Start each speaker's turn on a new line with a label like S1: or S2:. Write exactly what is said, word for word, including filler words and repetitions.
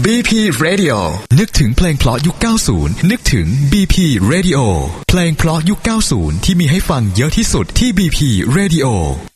S1: บี พี Radio
S2: นึกถึงเพลงเพราะยุคเก้าสิบนึกถึง บี พี Radio เพลงเพราะยุคเก้าสิบที่มีให้ฟังเยอะที่สุดที่ บี พี Radio